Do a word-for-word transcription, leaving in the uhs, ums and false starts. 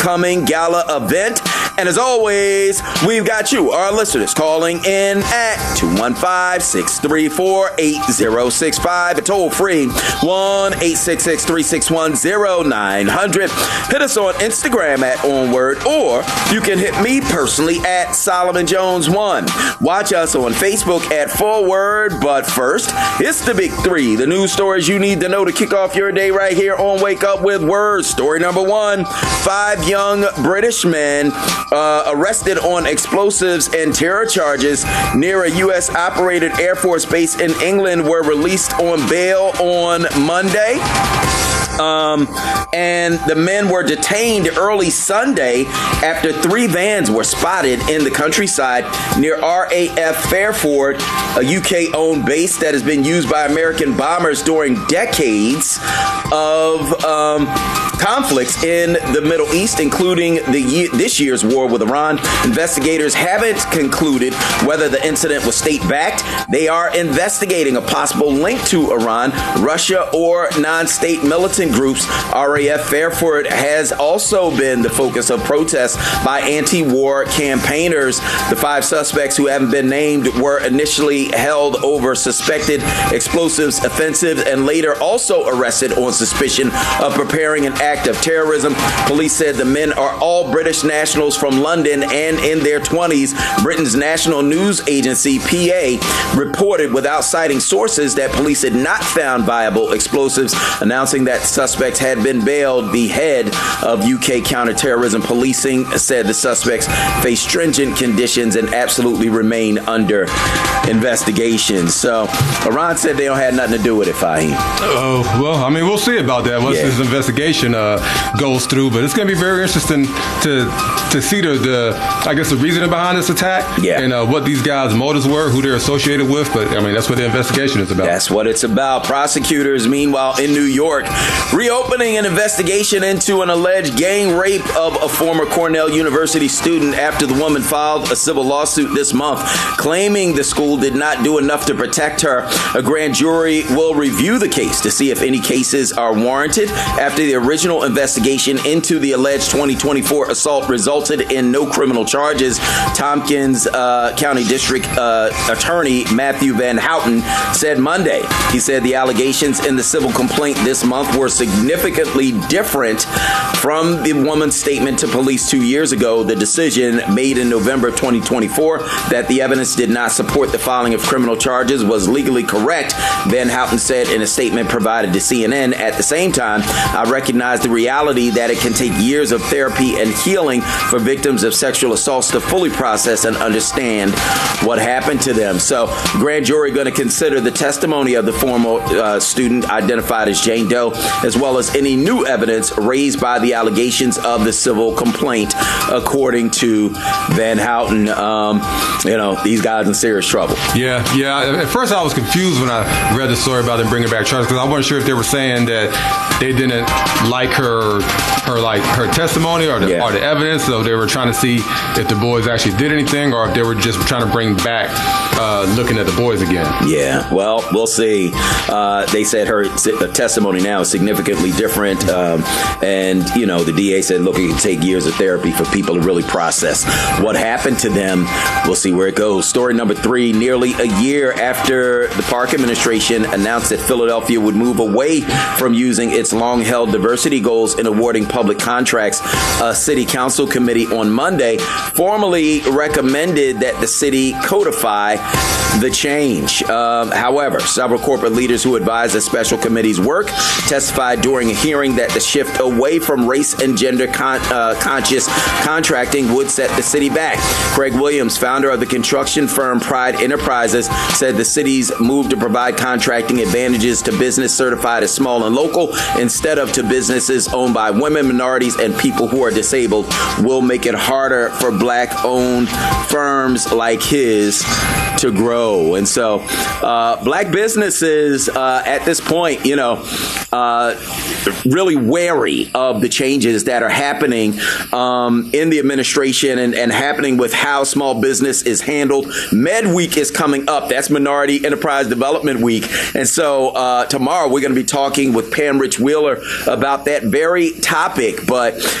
upcoming gala event. And as always, we've got you, our listeners, calling in at two one five, six three four, eight zero six five. A toll free one eight six six, three six one, zero nine hundred. Hit us on Instagram at Onward, or you can hit me personally at Solomon Jones one. Watch us on Facebook at Forward. But first, it's the big three, the news stories you need to know to kick off your day right here on Wake Up with Words. Story number one, five young British men uh, arrested on explosives and terror charges near a U S operated Air Force base in England were released on bail on Monday. Um, and the men were detained early Sunday after three vans were spotted in the countryside near R A F Fairford, a U K-owned base that has been used by American bombers during decades of um, conflicts in the Middle East, including the this year's war with Iran. Investigators haven't concluded whether the incident was state-backed. They are investigating a possible link to Iran, Russia, or non-state militant groups. R A F Fairford has also been the focus of protests by anti-war campaigners. The five suspects who haven't been named were initially held over suspected explosives offensives and later also arrested on suspicion of preparing an act of terrorism. Police said the men are all British nationals from London and in their twenties. Britain's national news agency, P A, reported without citing sources that police had not found viable explosives, announcing that suspects had been bailed. The head of U K counterterrorism policing said the suspects face stringent conditions and absolutely remain under investigation. So Iran said they don't have nothing to do with it, Fahim. Oh, uh, well, I mean, we'll see about that once yeah. this investigation uh, goes through. But it's going to be very interesting to to see the, the I guess, the reasoning behind this attack yeah. and uh, what these guys' motives were, who they're associated with. But, I mean, that's what the investigation is about. That's what it's about. Prosecutors, meanwhile, in New York, reopening an investigation into an alleged gang rape of a former Cornell University student after the woman filed a civil lawsuit this month, claiming the school did not do enough to protect her. A grand jury will review the case to see if any cases are warranted after the original investigation into the alleged twenty twenty-four assault resulted in no criminal charges. Tompkins uh, County District uh, Attorney Matthew Van Houten said Monday. He said the allegations in the civil complaint this month were significantly different from the woman's statement to police two years ago. The decision made in November of twenty twenty-four that the evidence did not support the filing of criminal charges was legally correct, Van Houten said in a statement provided to C N N. At the same time, I recognize the reality that it can take years of therapy and healing for victims of sexual assaults to fully process and understand what happened to them. So, grand jury going to consider the testimony of the former uh, student identified as Jane Doe, as well as any new evidence raised by the allegations of the civil complaint, according to Van Houten. Um, you know, these guys in serious trouble. Yeah, yeah. At first, I was confused when I read the story about them bringing back charges because I wasn't sure if they were saying that they didn't like her, her like her testimony or the, yeah. or the evidence, so they were trying to see if the boys actually did anything or if they were just trying to bring back uh, looking at the boys again. Yeah, well, we'll see. Uh, they said her testimony now is significantly different, um, and you know the D A said, look, it can take years of therapy for people to really process what happened to them. We'll see where it goes. Story number three, nearly a year after the Park administration announced that Philadelphia would move away from using its long-held diversity goals in awarding public contracts, a city council committee on Monday formally recommended that the city codify the change. Um, however, several corporate leaders who advised the special committee's work testified during a hearing that the shift away from race and gender con- uh, conscious contracting would set the city back. Craig Williams, founder of the construction firm Pride Enterprises, said the city's move to provide contracting advantages to business certified as small and local instead of to businesses owned by women, minorities, and people who are disabled will make it harder for black-owned firms like his to grow. And so uh, black businesses uh, at this point, you know, uh, really wary of the changes that are happening um, in the administration and, and happening with how small business is handled. Med Week is coming up. That's Minority Enterprise Development Week. And so uh, tomorrow we're going to be talking with Pam Rich Wheeler about that very topic. But